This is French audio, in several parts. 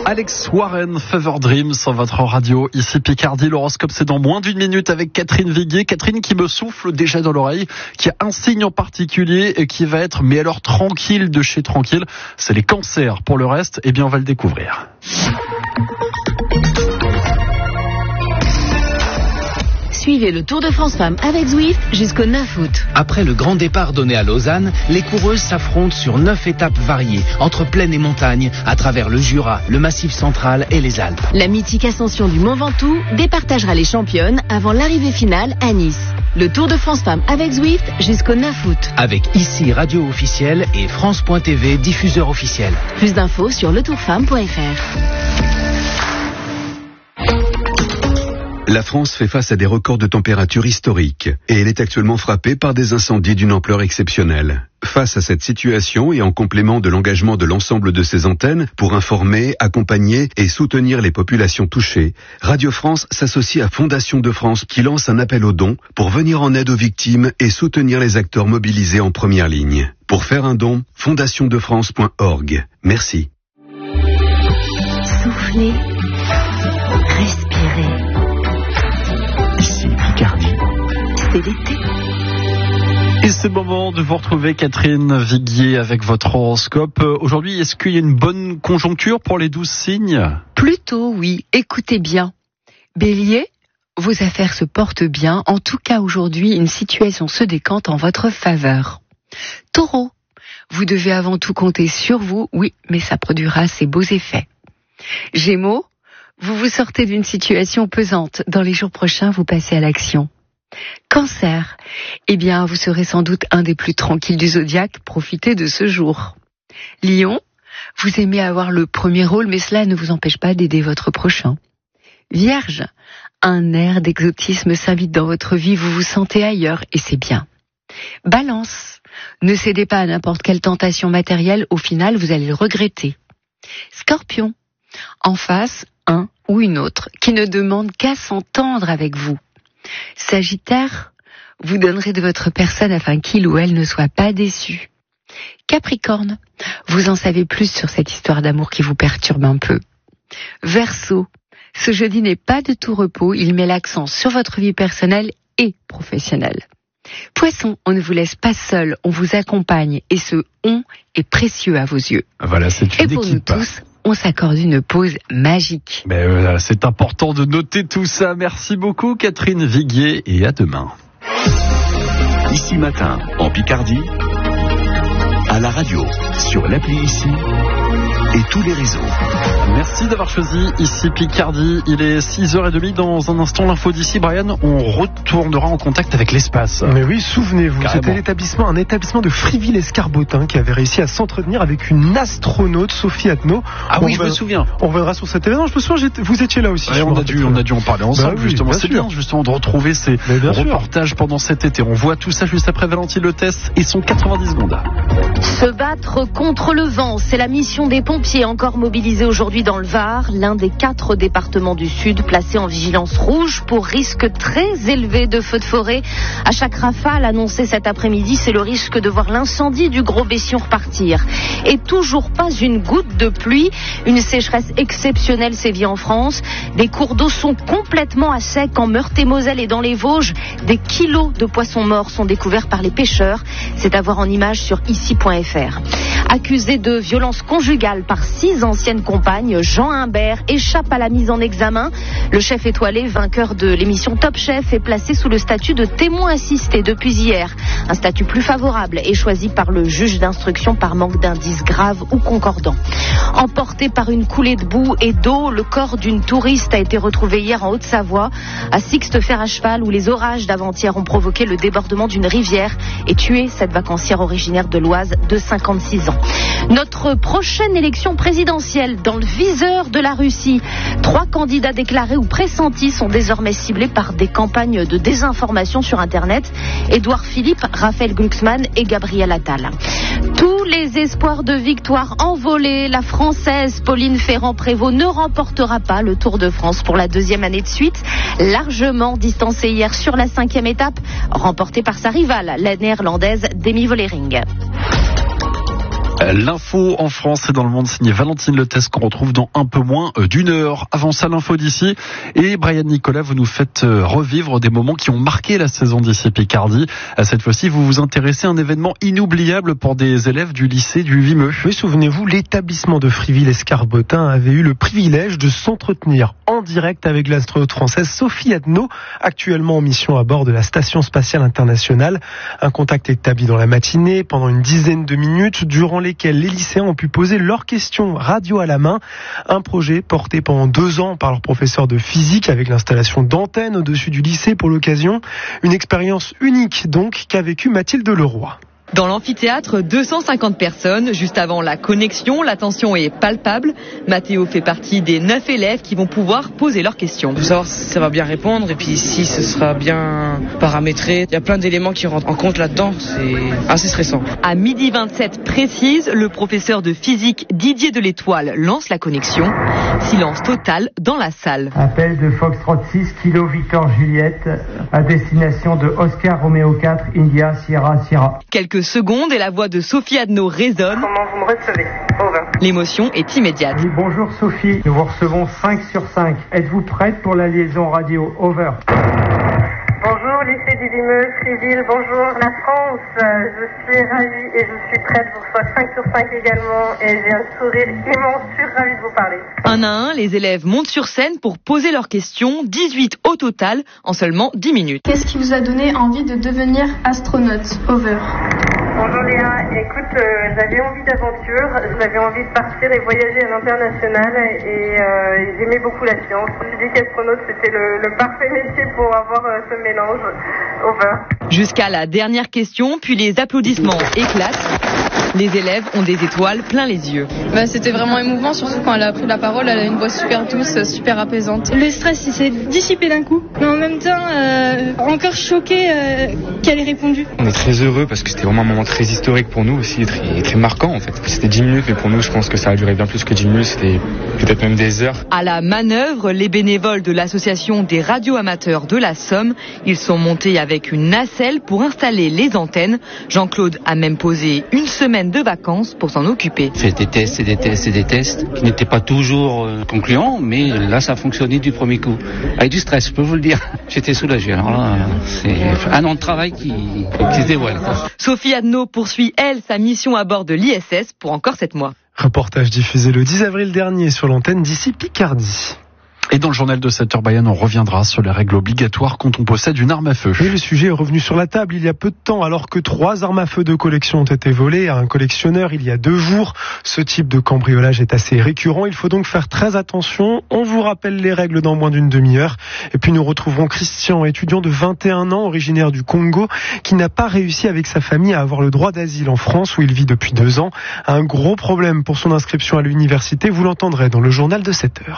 Alex Warren, Fever Dreams sur votre radio. Ici Picardie, l'horoscope c'est dans moins d'une minute avec Catherine Viguier. Catherine qui me souffle déjà dans l'oreille, qui a un signe en particulier et qui va être, mais alors tranquille de chez tranquille, c'est les cancers. Pour le reste, eh bien on va le découvrir. Suivez le Tour de France Femmes avec Zwift jusqu'au 9 août. Après le grand départ donné à Lausanne, les coureuses s'affrontent sur 9 étapes variées, entre plaine et montagne, à travers le Jura, le Massif central et les Alpes. La mythique ascension du Mont Ventoux départagera les championnes avant l'arrivée finale à Nice. Le Tour de France Femmes avec Zwift jusqu'au 9 août. Avec ici radio officielle et France.tv diffuseur officiel. Plus d'infos sur letourfemme.fr. La France fait face à des records de température historiques et elle est actuellement frappée par des incendies d'une ampleur exceptionnelle. Face à cette situation et en complément de l'engagement de l'ensemble de ses antennes pour informer, accompagner et soutenir les populations touchées, Radio France s'associe à Fondation de France qui lance un appel aux dons pour venir en aide aux victimes et soutenir les acteurs mobilisés en première ligne. Pour faire un don, fondationdefrance.org. Merci. Soufflez, respirez. Ici Picardie. C'est l'été. Et c'est le moment de vous retrouver Catherine Viguier avec votre horoscope. Aujourd'hui, est-ce qu'il y a une bonne conjoncture pour les 12 signes ? Plutôt oui, écoutez bien. Bélier, vos affaires se portent bien. En tout cas aujourd'hui, une situation se décante en votre faveur. Taureau, vous devez avant tout compter sur vous, oui, mais ça produira ses beaux effets. Gémeaux, vous vous sortez d'une situation pesante. Dans les jours prochains, vous passez à l'action. Cancer, eh bien, vous serez sans doute un des plus tranquilles du zodiaque. Profitez de ce jour. Lion, vous aimez avoir le premier rôle, mais cela ne vous empêche pas d'aider votre prochain. Vierge, un air d'exotisme s'invite dans votre vie. Vous vous sentez ailleurs et c'est bien. Balance, ne cédez pas à n'importe quelle tentation matérielle. Au final, vous allez le regretter. Scorpion, en face, un ou une autre qui ne demande qu'à s'entendre avec vous. Sagittaire, vous donnerez de votre personne afin qu'il ou elle ne soit pas déçu. Capricorne, vous en savez plus sur cette histoire d'amour qui vous perturbe un peu. Verseau, ce jeudi n'est pas de tout repos, il met l'accent sur votre vie personnelle et professionnelle. Poisson, on ne vous laisse pas seul, on vous accompagne et ce « on » est précieux à vos yeux. Voilà, c'est une et pour équipe. nous tous, on s'accorde une pause magique. Mais voilà, c'est important de noter tout ça. Merci beaucoup Catherine Viguier et à demain. Ici Matin, en Picardie, à la radio, sur l'appli Ici et tous les réseaux. Merci d'avoir choisi Ici Picardie. Il est 6h30. Dans un instant, l'info d'ici. Brian, on retournera en contact avec l'espace. Mais oui, souvenez-vous, Carrément. c'était un établissement de Friville-Escarbotin qui avait réussi à s'entretenir avec une astronaute, Sophie Atno. Ah oui, je me souviens. On reviendra sur cet événement. Je me souviens, vous étiez là aussi. Ouais, on a dû en parler ensemble, Bah oui, justement. bien C'est sûr. bien, justement, de retrouver ces Mais bien sûr. reportages pendant cet été. On voit tout ça juste après Valentine Lotès et son 90 secondes. Se battre contre le vent, c'est la mission des pompiers encore mobilisés aujourd'hui dans le Var, l'un des 4 départements du Sud placés en vigilance rouge pour risque très élevé de feux de forêt. À chaque rafale annoncée cet après-midi, c'est le risque de voir l'incendie du Gros Bession repartir. Et toujours pas une goutte de pluie. Une sécheresse exceptionnelle sévit en France. Des cours d'eau sont complètement à sec en Meurthe-et-Moselle et dans les Vosges. Des kilos de poissons morts sont découverts par les pêcheurs. C'est à voir en images sur ici.fr. Accusé de violence conjugale par 6 anciennes compagnes, Jean Humbert échappe à la mise en examen. Le chef étoilé, vainqueur de l'émission Top Chef, est placé sous le statut de témoin assisté depuis hier. Un statut plus favorable est choisi par le juge d'instruction par manque d'indices graves ou concordants. Emporté par une coulée de boue et d'eau, le corps d'une touriste a été retrouvé hier en Haute-Savoie, à Sixte-Fer à cheval, où les orages d'avant-hier ont provoqué le débordement d'une rivière et tué cette vacancière originaire de l'Oise de 56 ans. Notre prochaine élection présidentielle dans le viseur de la Russie. 3 candidats déclarés ou pressentis sont désormais ciblés par des campagnes de désinformation sur Internet. Édouard Philippe, Raphaël Glucksmann et Gabriel Attal. Tous les espoirs de victoire envolés. La Française Pauline Ferrand-Prévot ne remportera pas le Tour de France pour la 2e année de suite. Largement distancée hier sur la 5e étape, remportée par sa rivale, la Néerlandaise Demi Vollering. L'info en France et dans le monde signé Valentine Letesque qu'on retrouve dans un peu moins d'une heure. Avant ça, l'info d'ici. Et Brian Nicolas, vous nous faites revivre des moments qui ont marqué la saison d'ici Picardie. Cette fois-ci, vous vous intéressez à un événement inoubliable pour des élèves du lycée du Vimeux. Oui, souvenez-vous, l'établissement de Friville-Escarbotin avait eu le privilège de s'entretenir en direct avec l'astronaute française Sophie Adno, actuellement en mission à bord de la Station Spatiale Internationale. Un contact établi dans la matinée pendant une dizaine de minutes, durant lesquelles les lycéens ont pu poser leurs questions radio à la main. Un projet porté pendant 2 ans par leur professeur de physique avec l'installation d'antennes au-dessus du lycée pour l'occasion. Une expérience unique donc qu'a vécu Mathilde Leroy. Dans l'amphithéâtre, 250 personnes. Juste avant la connexion, la tension est palpable. Mathéo fait partie des 9 élèves qui vont pouvoir poser leurs questions. Il faut savoir si ça va bien répondre et puis si ce sera bien paramétré. Il y a plein d'éléments qui rentrent en compte là-dedans. C'est assez stressant. À 12h27 précise, le professeur de physique Didier de l'Étoile lance la connexion. Silence total dans la salle. Appel de Foxtrot 6 Kilo Victor Juliette à destination de Oscar Romeo 4 India Sierra Sierra. Quelques secondes et la voix de Sophie Adno résonne. Comment vous me recevez? Over. L'émotion est immédiate. Oui, bonjour Sophie, nous vous recevons 5 sur 5. Êtes-vous prête pour la liaison radio? Over. Bonjour lycée du Vimeux, Friville, bonjour la France, je suis ravie et je suis prête, je vous reçois 5 sur 5 également et j'ai un sourire immense, je suis ravie de vous parler. Un à un, les élèves montent sur scène pour poser leurs questions, 18 au total en seulement 10 minutes. Qu'est-ce qui vous a donné envie de devenir astronaute? Over. Bonjour Léa, écoute, j'avais envie d'aventure, j'avais envie de partir et voyager à l'international et j'aimais beaucoup la science. Je me suis dit qu'astronaute c'était le parfait métier pour avoir ce mélange. Over. Jusqu'à la dernière question, puis les applaudissements éclatent. Les élèves ont des étoiles plein les yeux. C'était vraiment émouvant, surtout quand elle a pris la parole, elle a une voix super douce, super apaisante. Le stress, il s'est dissipé d'un coup, mais en même temps, encore choqué qu'elle ait répondu. On est très heureux parce que c'était vraiment un moment très historique pour nous aussi, très, très marquant en fait. C'était 10 minutes, mais pour nous, je pense que ça a duré bien plus que 10 minutes, c'était peut-être même des heures. À la manœuvre, les bénévoles de l'association des radioamateurs de la Somme, ils sont montés avec une nacelle pour installer les antennes. Jean-Claude a même posé une semaine de vacances pour s'en occuper. J'ai fait des tests et des tests et des tests qui n'étaient pas toujours concluants, mais là ça a fonctionné du premier coup. Avec du stress, je peux vous le dire. J'étais soulagé. Alors là, c'est un an de travail qui se dévoile. Sophie Adno poursuit, elle, sa mission à bord de l'ISS pour encore 7 mois. Reportage diffusé le 10 avril dernier sur l'antenne d'ici Picardie. Et dans le journal de 7h, Bayern, on reviendra sur les règles obligatoires quand on possède une arme à feu. Et le sujet est revenu sur la table il y a peu de temps, alors que 3 armes à feu de collection ont été volées à un collectionneur il y a 2 jours. Ce type de cambriolage est assez récurrent, il faut donc faire très attention. On vous rappelle les règles dans moins d'une demi-heure. Et puis nous retrouverons Christian, étudiant de 21 ans, originaire du Congo, qui n'a pas réussi avec sa famille à avoir le droit d'asile en France, où il vit depuis 2 ans. Un gros problème pour son inscription à l'université, vous l'entendrez dans le journal de 7h.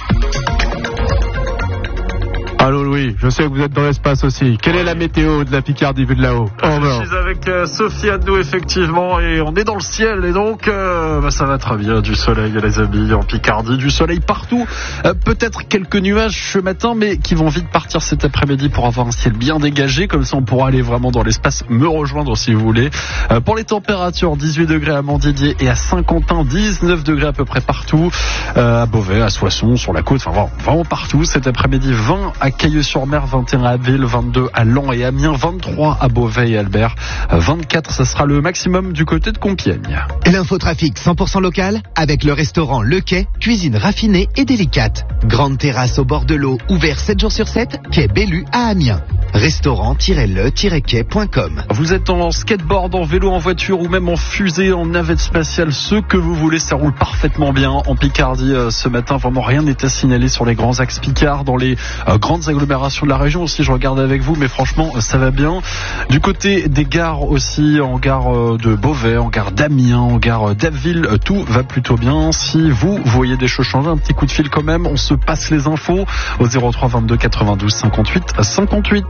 Allô Louis, je sais que vous êtes dans l'espace aussi. Quelle est la météo de la Picardie vue de là-haut? Je suis avec Sophie Adno effectivement et on est dans le ciel et donc ça va très bien, du soleil les amis en Picardie, du soleil partout. Peut-être quelques nuages ce matin mais qui vont vite partir cet après-midi pour avoir un ciel bien dégagé, comme ça on pourra aller vraiment dans l'espace, me rejoindre si vous voulez. Pour les températures, 18 degrés à Montdidier et à Saint-Quentin, 19 degrés à peu près partout, à Beauvais, à Soissons, sur la côte, enfin vraiment partout. Cet après-midi, 20 à Cailleux-sur-Mer, 21 à Abbeville, 22 à Laon et Amiens, 23 à Beauvais et Albert, 24 ça sera le maximum du côté de Compiègne. Et l'infotrafic 100% local avec le restaurant Le Quai, cuisine raffinée et délicate. Grande terrasse au bord de l'eau, ouvert 7 jours sur 7, quai Bellu à Amiens. Restaurant-le-quai.com. Vous êtes en skateboard, en vélo, en voiture ou même en fusée, en navette spatiale, ce que vous voulez, ça roule parfaitement bien en Picardie ce matin. Vraiment rien n'est à signaler sur les grands axes Picard, dans les grandes agglomérations de la région aussi, je regarde avec vous, mais franchement ça va bien. Du côté des gares aussi, en gare de Beauvais, en gare d'Amiens, en gare d'Abbeville, tout va plutôt bien. Si vous voyez des choses changer, un petit coup de fil quand même, on se passe les infos au 03 22 92 58 58.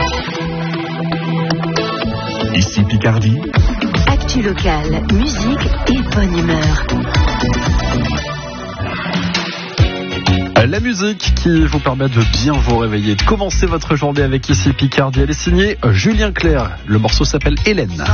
Ici Picardie. Actu locale, musique et bonne humeur. La musique qui vous permet de bien vous réveiller, de commencer votre journée avec Ici Picardie. Elle est signée Julien Clerc. Le morceau s'appelle Hélène.